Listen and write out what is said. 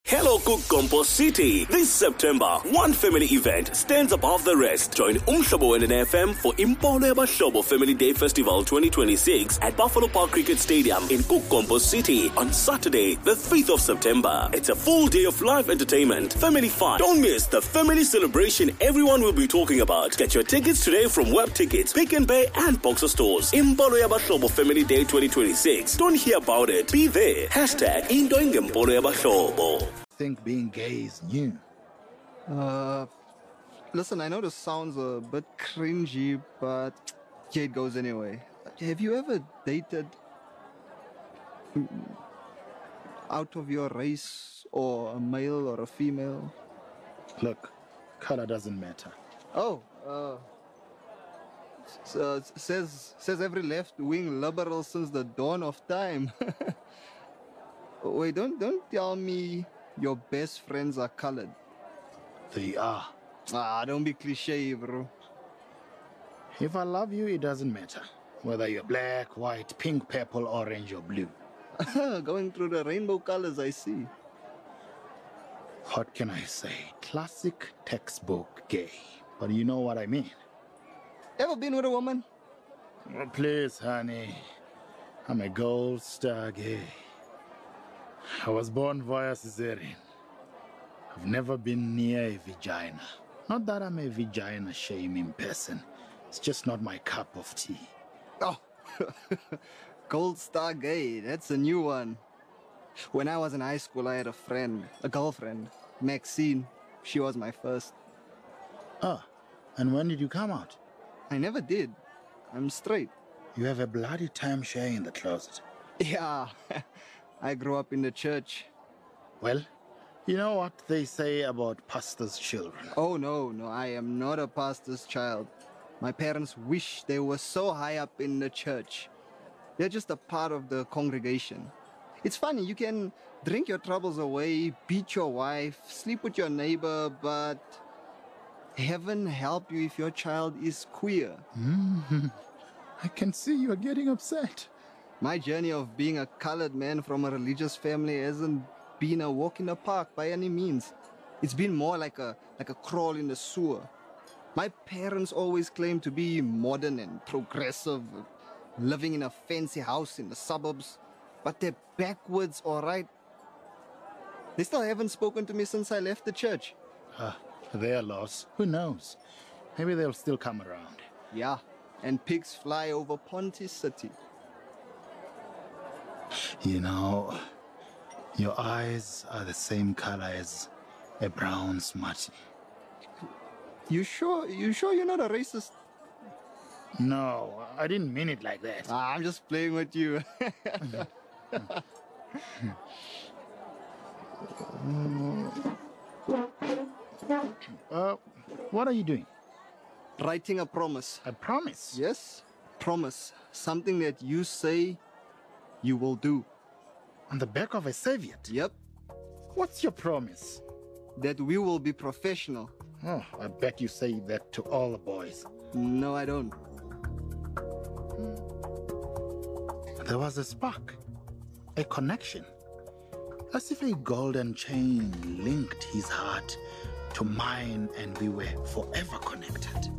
Hello Kukompo City. This September, one family event stands above the rest. Join Umhlobo and FM for Impolo Yabahlobo Family Day Festival 2026 at Buffalo Park Cricket Stadium in Kukompo City on Saturday, the 5th of September. It's a full day of live entertainment, family fun. Don't miss the family celebration everyone will be talking about. Get your tickets today from Web Tickets, Pick n Pay and Boxer stores. Impolo Yabahlobo Family Day 2026. Don't hear about it. Be there. Hashtag Indoing Impolo Yabahlobo. Think being gay is new. Listen, I know this sounds a bit cringy, but here it goes anyway. Have you ever dated out of your race, or a male or a female? Look, color doesn't matter. Oh, says every left-wing liberal since the dawn of time. Wait, don't tell me your best friends are colored. They are. Don't be cliche, bro. If I love you, it doesn't matter. Whether you're black, white, pink, purple, orange, or blue. Going through the rainbow colors, I see. What can I say? Classic textbook gay. But you know what I mean. Ever been with a woman? Oh, please, honey. I'm a gold star gay. I was born via cesarean. I've never been near a vagina. Not that I'm a vagina-shaming person. It's just not my cup of tea. Oh, Gold Star Gay, that's a new one. When I was in high school, I had a girlfriend, Maxine. She was my first. Ah, and when did you come out? I never did. I'm straight. You have a bloody timeshare in the closet. Yeah, I grew up in the church. Well, you know what they say about pastors' children. Oh, no, I am not a pastor's child. My parents wish they were so high up in the church. They're just a part of the congregation. It's funny, you can drink your troubles away, beat your wife, sleep with your neighbor, but heaven help you if your child is queer. I can see you're getting upset. My journey of being a colored man from a religious family hasn't been a walk in the park by any means. It's been more like a crawl in the sewer. My parents always claimed to be modern and progressive, living in a fancy house in the suburbs, but they're backwards, all right? They still haven't spoken to me since I left the church. Their loss. Who knows? Maybe they'll still come around. Yeah, and pigs fly over Ponty City. You know, your eyes are the same color as a brown Smartie. You sure you're not a racist? No, I didn't mean it like that. I'm just playing with you. What are you doing? Writing a promise. A promise? Yes, promise. Something that you say you will do. On the back of a serviette? Yep. What's your promise? That we will be professional. Oh, I bet you say that to all the boys. No, I don't. There was a spark, a connection, as if a golden chain linked his heart to mine and we were forever connected.